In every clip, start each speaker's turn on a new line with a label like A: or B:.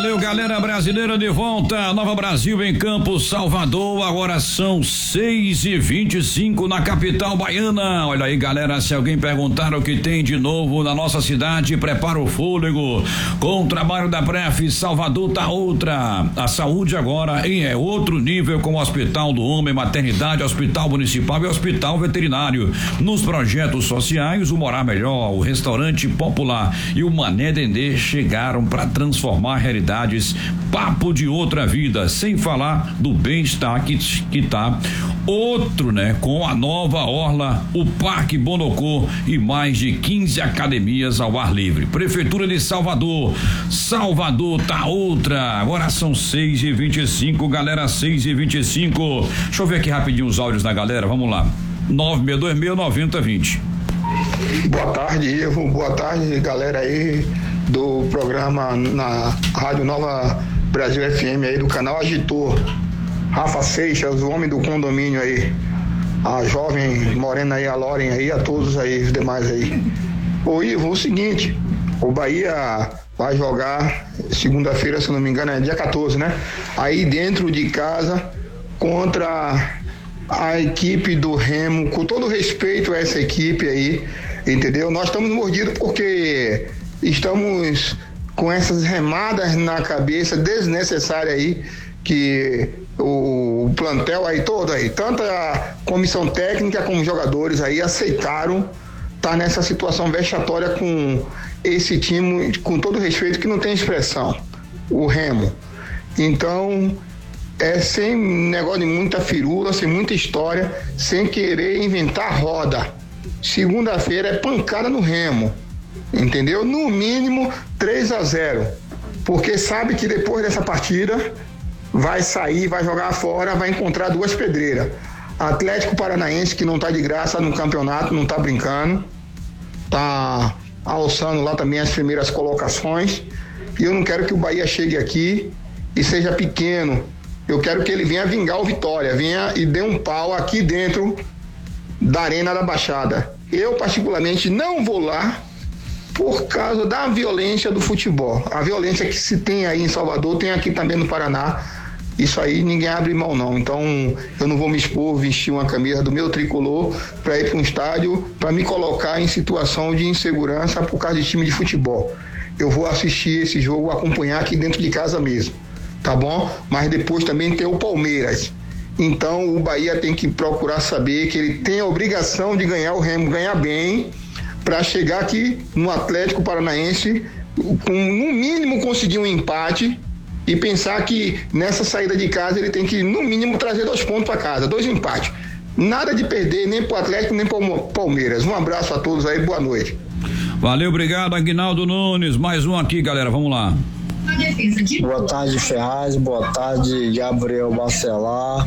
A: Valeu, galera brasileira de volta. Nova Brasil em Campos, Salvador. Agora são 6h25 na capital baiana. Olha aí, galera. Se alguém perguntar o que tem de novo na nossa cidade, prepara o fôlego. Com o trabalho da Pref, Salvador tá outra. A saúde agora é outro nível, com o Hospital do Homem, Maternidade, Hospital Municipal e Hospital Veterinário. Nos projetos sociais, o Morar Melhor, o Restaurante Popular e o Mané Dendê chegaram para transformar realidades. Papo de outra vida, sem falar do bem-estar que tá outro, né? Com a nova orla, o Parque Bonocô e mais de 15 academias ao ar livre. Prefeitura de Salvador tá outra. Agora são 6h25, galera, 6h25. Deixa eu ver aqui rapidinho os áudios da galera, vamos lá. 9626-9020.
B: Boa tarde, Ivo. Boa tarde, galera aí do programa na Rádio Nova Brasil FM aí do canal Agitor. Rafa Seixas, o homem do condomínio aí, a jovem morena aí, a Loren aí, a todos aí, os demais aí. Ô Ivo, o seguinte, o Bahia vai jogar segunda-feira, se não me engano, é dia 14, né? Aí dentro de casa contra a equipe do Remo, com todo respeito a essa equipe aí, entendeu? Nós estamos mordidos porque estamos com essas remadas na cabeça desnecessárias aí, que o plantel aí todo aí, tanto a comissão técnica como os jogadores aí aceitaram tá nessa situação vexatória com esse time, com todo respeito, que não tem expressão, o Remo. Então é sem negócio de muita firula, sem muita história, sem querer inventar roda. Segunda-feira é pancada no Remo, entendeu? No mínimo 3-0, porque sabe que depois dessa partida vai sair, vai jogar fora, vai encontrar duas pedreiras. Atlético Paranaense, que não tá de graça no campeonato, não tá brincando, tá alçando lá também as primeiras colocações, e eu não quero que o Bahia chegue aqui e seja pequeno. Eu quero que ele venha vingar o Vitória, venha e dê um pau aqui dentro da Arena da Baixada. Eu, particularmente, não vou lá por causa da violência do futebol. A violência que se tem aí em Salvador, tem aqui também no Paraná. Isso aí ninguém abre mão não. Então eu não vou me expor, vestir uma camisa do meu tricolor para ir para um estádio, para me colocar em situação de insegurança por causa de time de futebol. Eu vou assistir esse jogo, acompanhar aqui dentro de casa mesmo, tá bom? Mas depois também tem o Palmeiras. Então o Bahia tem que procurar saber que ele tem a obrigação de ganhar, o Remo ganhar bem, para chegar aqui no Atlético Paranaense com no mínimo conseguir um empate e pensar que nessa saída de casa ele tem que no mínimo trazer 2 pontos para casa, 2 empates. Nada de perder nem pro Atlético nem pro Palmeiras. Um abraço a todos aí, boa noite.
A: Valeu, obrigado, Aguinaldo Nunes. Mais um aqui, galera, vamos lá.
C: Boa tarde, Ferraz, boa tarde, Gabriel Bacelar,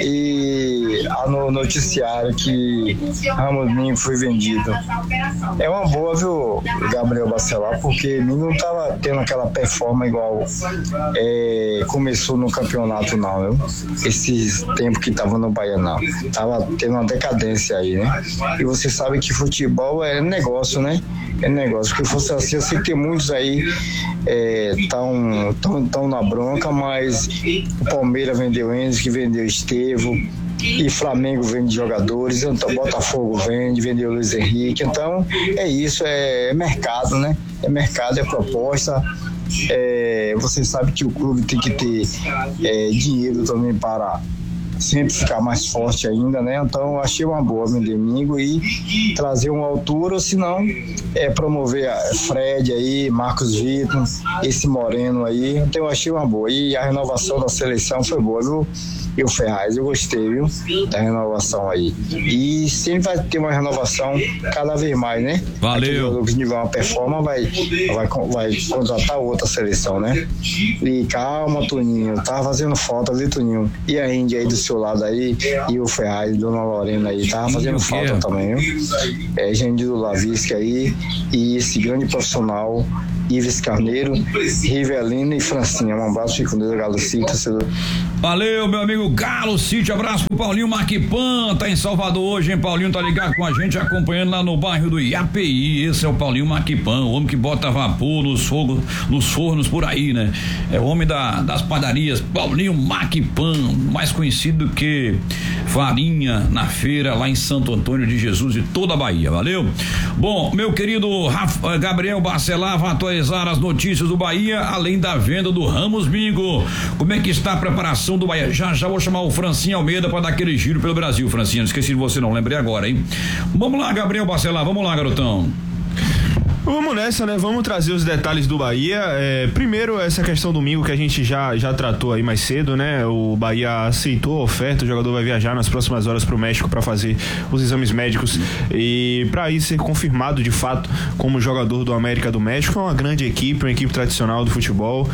C: e no noticiário que Ramos Ninho foi vendido. É uma boa, viu, Gabriel Bacelar, porque Ninho não tava tendo aquela performance igual começou no campeonato não, viu? Esse tempo que tava no Bahia não, tava tendo uma decadência aí, né? E você sabe que futebol é negócio, né? É negócio, porque fosse assim, eu sei que tem muitos aí tão na bronca, mas o Palmeiras vendeu Enzo, que vendeu Estevão, e Flamengo vende jogadores, então Botafogo vendeu Luiz Henrique, então é isso, é mercado, né? É mercado, é proposta. Você sabe que o clube tem que ter dinheiro também para sempre ficar mais forte ainda, né? Então eu achei uma boa vender Mingo e trazer uma altura, ou se não promover Fred aí, Marcos Vitor, esse Moreno aí, então eu achei uma boa. E a renovação da seleção foi boa, viu? E o Ferraz, eu gostei, viu? Da renovação aí. E sempre vai ter uma renovação cada vez mais, né?
A: Valeu.
C: O nível uma performance vai contratar outra seleção, né? E calma, Toninho, tava fazendo falta, viu, Toninho? E a Índia aí do seu lado aí, e o Ferraz, Dona Lorena aí, tava fazendo falta também, viu? Gendido Lavisca aí, e esse grande profissional, Ives Carneiro, Rivelino e Francinha. Um abraço, fico com Deus, Galo City, torcedor.
A: Valeu, meu amigo Galo City, abraço pro Paulinho Maquipan, tá em Salvador hoje, hein? Paulinho tá ligado com a gente, acompanhando lá no bairro do Iapeí. Esse é o Paulinho Maquipan, o homem que bota vapor nos fornos por aí, né? É o homem das padarias, Paulinho Maquipan, mais conhecido que Farinha na feira lá em Santo Antônio de Jesus e toda a Bahia, valeu? Bom, meu querido Gabriel Bacelar vai atualizar as notícias do Bahia, além da venda do Ramos Mingo. Como é que está a preparação do Bahia? Já vou chamar o Francinho Almeida para dar aquele giro pelo Brasil. Francinho, não esqueci de você não, lembrei agora, hein? Vamos lá, Gabriel Bacelar, vamos lá, garotão.
D: Vamos nessa, né? Vamos trazer os detalhes do Bahia. Primeiro, essa questão do Mingo que a gente já tratou aí mais cedo, né? O Bahia aceitou a oferta, o jogador vai viajar nas próximas horas para o México para fazer os exames médicos e para aí ser confirmado de fato como jogador do América do México. É uma grande equipe, uma equipe tradicional do futebol.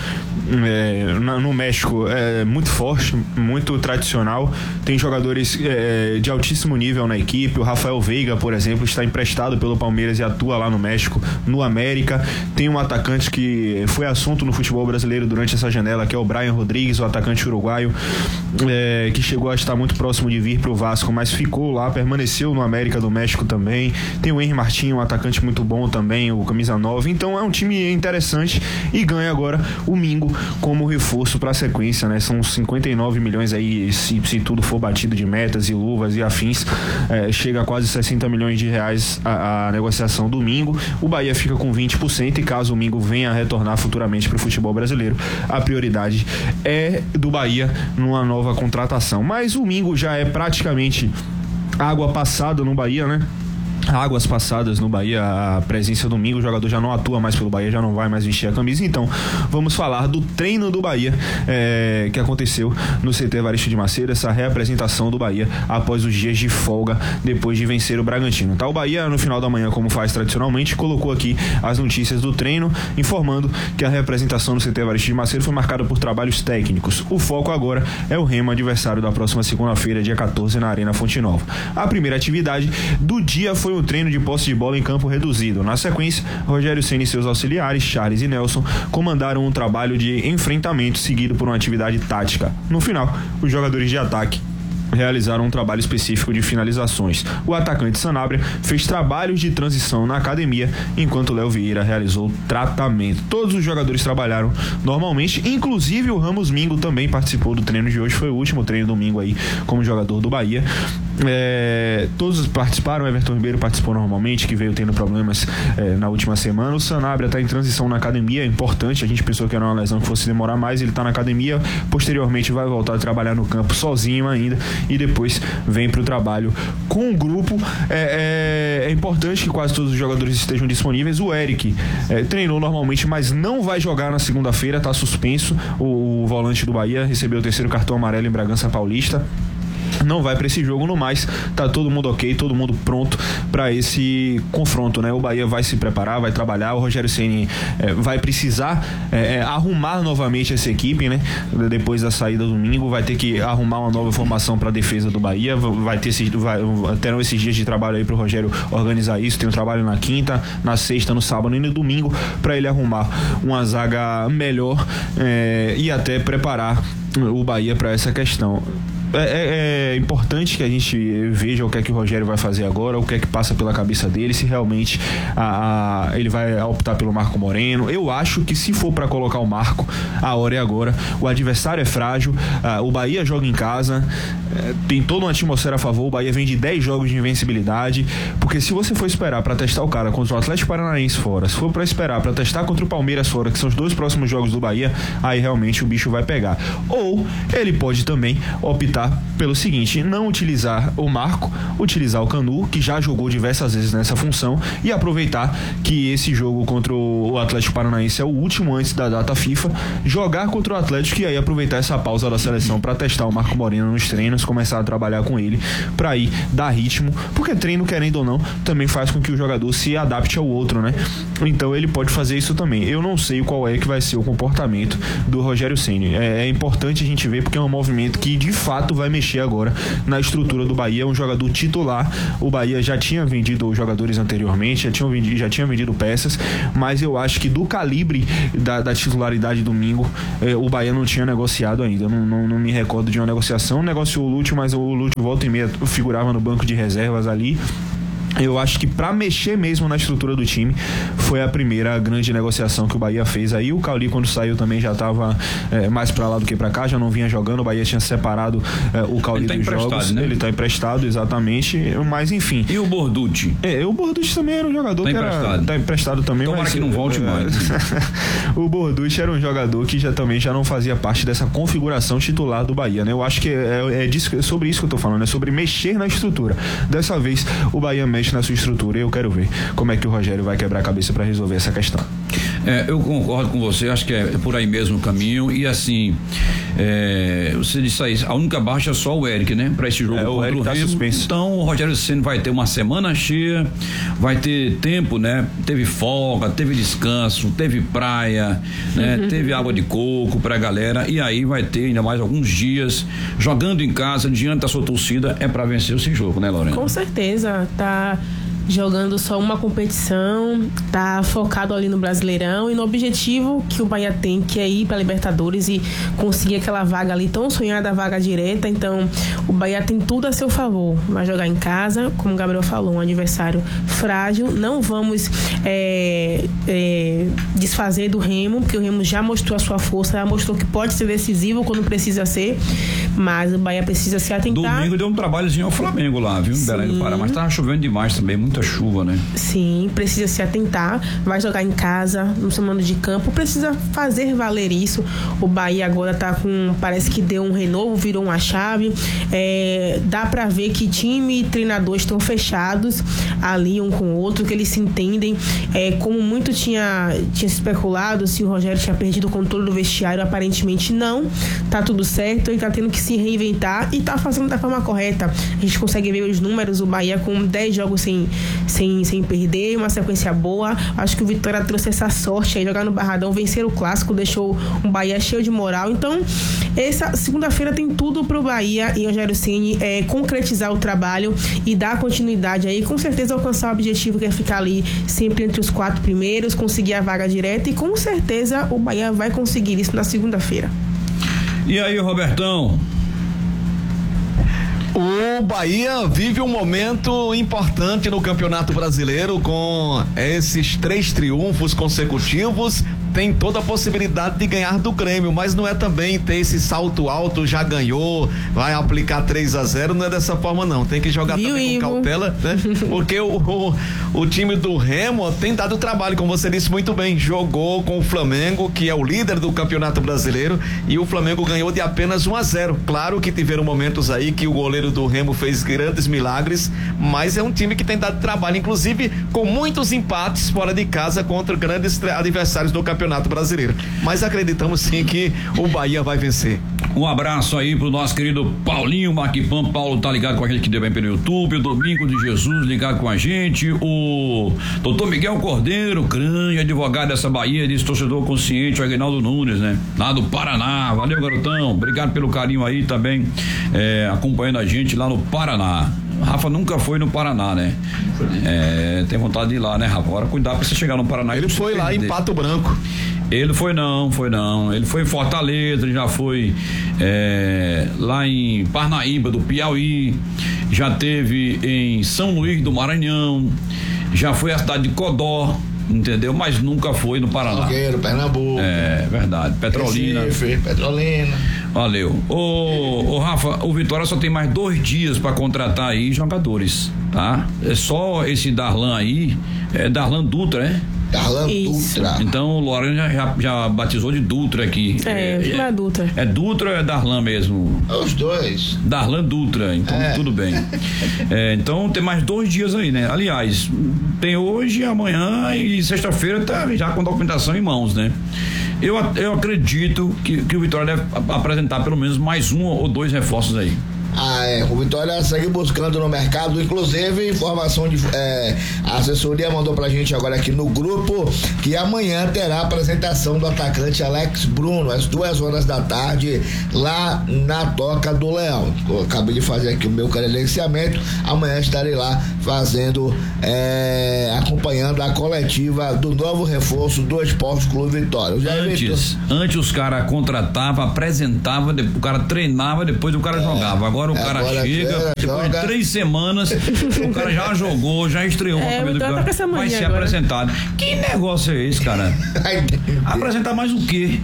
D: No México é muito forte, muito tradicional. Tem jogadores de altíssimo nível na equipe. O Rafael Veiga, por exemplo, está emprestado pelo Palmeiras e atua lá no México. No América, tem um atacante que foi assunto no futebol brasileiro durante essa janela, que é o Brian Rodrigues, o atacante uruguaio, que chegou a estar muito próximo de vir para o Vasco, mas ficou lá, permaneceu no América do México também. Tem o Henry Martin, um atacante muito bom também, o camisa 9. Então é um time interessante e ganha agora o Mingo como reforço para a sequência, né? São 59 milhões aí, se tudo for batido de metas e luvas e afins, chega a quase 60 milhões de reais a negociação do Mingo. O Bahia fica com 20% e caso o Mingo venha a retornar futuramente para o futebol brasileiro, a prioridade é do Bahia numa nova contratação. Mas o Mingo já é praticamente água passada no Bahia, né? Águas passadas no Bahia, a presença do Mingo, o jogador já não atua mais pelo Bahia, já não vai mais vestir a camisa. Então, vamos falar do treino do Bahia, que aconteceu no CT Evaristo de Macedo, essa reapresentação do Bahia após os dias de folga, depois de vencer o Bragantino. Tá, o Bahia, no final da manhã, como faz tradicionalmente, colocou aqui as notícias do treino, informando que a reapresentação no CT Evaristo de Macedo foi marcada por trabalhos técnicos. O foco agora é o Remo, adversário da próxima segunda-feira, dia 14, na Arena Fonte Nova. A primeira atividade do dia foi o treino de posse de bola em campo reduzido. Na sequência, Rogério Ceni e seus auxiliares, Charles e Nelson, comandaram um trabalho de enfrentamento seguido por uma atividade tática. No final, os jogadores de ataque realizaram um trabalho específico de finalizações. O atacante Sanabria fez trabalhos de transição na academia, enquanto Léo Vieira realizou tratamento. Todos os jogadores trabalharam normalmente, inclusive o Ramos Mingo também participou do treino de hoje, foi o último treino domingo aí como jogador do Bahia. Todos participaram, Everton Ribeiro participou normalmente, que veio tendo problemas na última semana. O Sanabria está em transição na academia, é importante, a gente pensou que era uma lesão que fosse demorar mais, ele está na academia, posteriormente vai voltar a trabalhar no campo sozinho ainda e depois vem para o trabalho com o grupo. É importante que quase todos os jogadores estejam disponíveis. O Eric treinou normalmente, mas não vai jogar na segunda-feira, está suspenso. O volante do Bahia recebeu o 3º cartão amarelo em Bragança Paulista. Não vai para esse jogo, no mais tá todo mundo ok, todo mundo pronto para esse confronto, né? O Bahia vai se preparar, vai trabalhar, o Rogério Ceni vai precisar arrumar novamente essa equipe, né? Depois da saída do domingo, vai ter que arrumar uma nova formação para a defesa do Bahia, terão esses dias de trabalho aí pro Rogério organizar isso. Tem um trabalho na quinta, na sexta, no sábado e no domingo para ele arrumar uma zaga melhor e até preparar o Bahia para essa questão. É importante que a gente veja o que é que o Rogério vai fazer agora, o que é que passa pela cabeça dele, se realmente ele vai optar pelo Marco Moreno. Eu acho que se for para colocar o Marco, a hora é agora. O adversário é frágil, o Bahia joga em casa, tem toda uma atmosfera a favor. O Bahia vem de 10 jogos de invencibilidade, porque se você for esperar para testar o cara contra o Atlético Paranaense fora, se for para esperar para testar contra o Palmeiras fora, que são os 2 próximos jogos do Bahia, aí realmente o bicho vai pegar. Ou ele pode também optar pelo seguinte: não utilizar o Marco, utilizar o Canu, que já jogou diversas vezes nessa função, e aproveitar que esse jogo contra o Atlético Paranaense é o último antes da data FIFA, jogar contra o Atlético e aí aproveitar essa pausa da seleção para testar o Marco Moreno nos treinos, começar a trabalhar com ele para ir dar ritmo, porque treino, querendo ou não, também faz com que o jogador se adapte ao outro, né? Então ele pode fazer isso também. Eu não sei qual é que vai ser o comportamento do Rogério Ceni. É importante a gente ver, porque é um movimento que de fato fato vai mexer agora na estrutura do Bahia. É um jogador titular. O Bahia já tinha vendido jogadores anteriormente, já tinha vendido peças, mas eu acho que do calibre da titularidade domingo, o Bahia não tinha negociado ainda. Eu não me recordo de uma negociação. Negociou o Lúcio, mas o Lúcio volta e meia figurava no banco de reservas ali. Eu acho que para mexer mesmo na estrutura do time foi a primeira grande negociação que o Bahia fez. Aí o Cauli, quando saiu, também já estava mais para lá do que para cá, já não vinha jogando. O Bahia tinha separado o Cauli dos jogos, né? Ele tá emprestado, exatamente, mas enfim.
A: E o Borducci?
D: O Borducci também era um jogador tá emprestado também.
A: Tomara
D: mas,
A: que não volte mais.
D: O Borducci era um jogador que também já não fazia parte dessa configuração titular do Bahia, né? Eu acho que é sobre isso que eu tô falando, é sobre mexer na estrutura. Dessa vez o Bahia mexe na sua estrutura e eu quero ver como é que o Rogério vai quebrar a cabeça para resolver essa questão.
A: Eu concordo com você, acho que é por aí mesmo o caminho. E assim, você disse aí, a única baixa é só o Eric, né? Para esse jogo
D: o Eric tá suspenso.
A: Então o Rogério Ceni vai ter uma semana cheia, vai ter tempo, né? Teve folga, teve descanso, teve praia, né? Teve água de coco pra galera, e aí vai ter ainda mais alguns dias jogando em casa, diante da sua torcida, para vencer esse jogo, né, Lorena?
E: Com certeza, tá jogando só uma competição, tá focado ali no Brasileirão e no objetivo que o Bahia tem, que é ir para Libertadores e conseguir aquela vaga ali, tão sonhada, vaga direta. Então o Bahia tem tudo a seu favor, vai jogar em casa, como o Gabriel falou, um adversário frágil. Não vamos desfazer do Remo, porque o Remo já mostrou a sua força, já mostrou que pode ser decisivo quando precisa ser, mas o Bahia precisa se atentar.
A: Domingo deu um trabalhozinho ao Flamengo lá, viu, em Belém do Pará, mas tava chovendo demais também, muita chuva, né?
E: Sim, precisa se atentar, vai jogar em casa, no seu mando de campo, precisa fazer valer isso. O Bahia agora tá parece que deu um renovo, virou uma chave, dá pra ver que time e treinador estão fechados ali um com o outro, que eles se entendem, como muito tinha se especulado se o Rogério tinha perdido o controle do vestiário, aparentemente não, tá tudo certo, ele tá tendo que se reinventar e tá fazendo da forma correta. A gente consegue ver os números, o Bahia com 10 jogos sem perder, uma sequência boa. Acho que o Vitória trouxe essa sorte aí, jogar no Barradão, vencer o clássico, deixou um Bahia cheio de moral. Então, essa segunda-feira tem tudo pro Bahia e o Rogério Ceni concretizar o trabalho e dar continuidade aí, com certeza alcançar o objetivo que é ficar ali sempre entre os 4 primeiros, conseguir a vaga direta, e com certeza o Bahia vai conseguir isso na segunda-feira.
A: E aí, Robertão?
F: O Bahia vive um momento importante no Campeonato Brasileiro com esses 3 triunfos consecutivos. Tem toda a possibilidade de ganhar do Grêmio, mas não é também ter esse salto alto, já ganhou, vai aplicar 3-0, não é dessa forma não, tem que jogar também com cautela, né? Porque o time do Remo tem dado trabalho, como você disse muito bem, jogou com o Flamengo, que é o líder do Campeonato Brasileiro, e o Flamengo ganhou de apenas 1-0. Claro que tiveram momentos aí que o goleiro do Remo fez grandes milagres, mas é um time que tem dado trabalho, inclusive com muitos empates fora de casa contra grandes adversários do Campeonato Brasileiro, mas acreditamos sim que o Bahia vai vencer.
A: Um abraço aí pro nosso querido Paulinho Maquipan. Paulo tá ligado com a gente que deu bem pelo YouTube, o Domingo de Jesus ligado com a gente, o doutor Miguel Cordeiro, grande advogado dessa Bahia, desse torcedor consciente, o Aguinaldo Nunes, né? Lá do Paraná. Valeu, garotão, obrigado pelo carinho aí também, acompanhando a gente lá no Paraná. Rafa nunca foi no Paraná, né? Tem vontade de ir lá, né, Rafa? Agora cuidar pra você chegar no Paraná.
F: Ele foi lá em Pato Branco.
A: Ele foi não. Ele foi em Fortaleza, ele já foi lá em Parnaíba, do Piauí, já teve em São Luís do Maranhão, já foi à cidade de Codó, entendeu? Mas nunca foi no Paraná.
G: Salgueiro, Pernambuco.
A: Verdade. Petrolina.
G: Recife, Petrolina.
A: Valeu. Ô Rafa, o Vitória só tem mais 2 dias pra contratar aí jogadores, tá? É só esse Darlan aí, Darlan Dutra, né?
G: Darlan Dutra.
A: Então o Lorena já batizou de Dutra aqui.
E: Não é Dutra.
A: É Dutra ou é Darlan mesmo?
G: Os dois.
A: Darlan Dutra, então tudo bem. Então tem mais 2 dias aí, né? Aliás, tem hoje, amanhã e sexta-feira tá já com documentação em mãos, né? Eu acredito que o Vitória deve apresentar pelo menos mais 1 ou 2 reforços aí.
G: O Vitória segue buscando no mercado, inclusive informação a assessoria mandou pra gente agora aqui no grupo que amanhã terá a apresentação do atacante Alex Bruno às 2h da tarde lá na Toca do Leão. Eu acabei de fazer aqui o meu credenciamento, amanhã estarei lá fazendo, acompanhando a coletiva do novo reforço do Esporte Clube Vitória.
A: Antes os caras contratavam, apresentavam, o cara treinava, depois o cara jogava. Agora o cara chega, depois de 3 semanas, o cara já jogou, já estreou uma camisa do cara, vai ser apresentado. Que negócio é esse, cara? Apresentar mais o quê?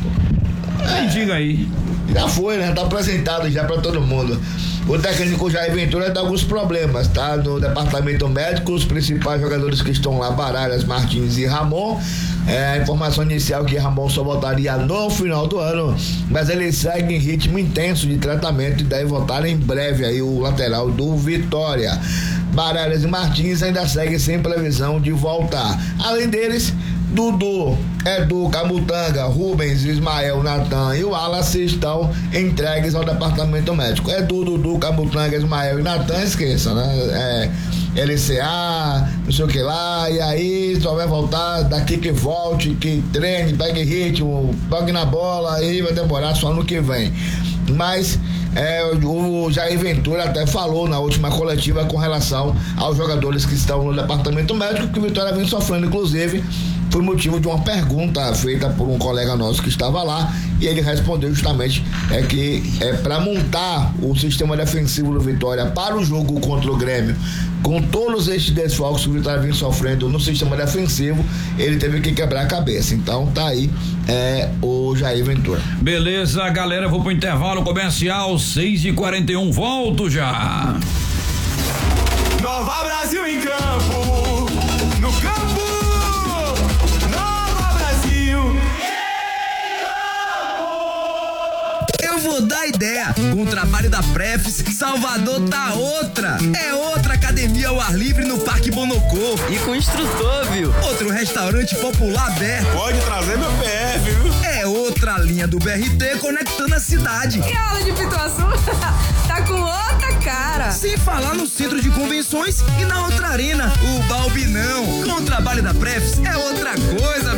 A: Diga aí.
G: Já foi, né? Tá apresentado já pra todo mundo. O técnico Jair Ventura dá alguns problemas, tá? No departamento médico, os principais jogadores que estão lá, Baralhas, Martins e Ramon. A informação inicial que Ramon só voltaria no final do ano, mas ele segue em ritmo intenso de tratamento e deve voltar em breve aí o lateral do Vitória. Baralhas e Martins ainda seguem sem previsão de voltar. Além deles, Dudu, Edu, Camutanga, Rubens, Ismael, Natan e o Wallace estão entregues ao departamento médico. Edu, Dudu, Camutanga, Ismael e Natan, esqueça, né? LCA, não sei o que lá, e aí só vai voltar daqui que volte, que treine, pegue ritmo, pegue na bola, aí vai demorar só no que vem. Mas o Jair Ventura até falou na última coletiva com relação aos jogadores que estão no departamento médico, que o Vitória vem sofrendo, inclusive foi motivo de uma pergunta feita por um colega nosso que estava lá, e ele respondeu justamente que para montar o sistema defensivo do Vitória para o jogo contra o Grêmio, com todos esses desfalques que o Vitória vem sofrendo no sistema defensivo, ele teve que quebrar a cabeça. Então tá aí o Jair Ventura.
A: Beleza, galera, eu vou pro intervalo comercial, 6h41, volto já.
H: Nova Brasil em campo, no campo.
I: Eu vou dar ideia. Com o trabalho da Prefis, Salvador tá outra. É outra academia ao ar livre no Parque Bonocô.
J: E com instrutor, viu?
I: Outro restaurante popular aberto.
H: Pode trazer meu PF, viu?
I: É outra linha do BRT conectando a cidade.
K: E a aula de Pituaçu tá com outra cara.
I: Sem falar no centro de convenções e na outra arena, o Balbinão. Com o trabalho da Prefis, é outra coisa,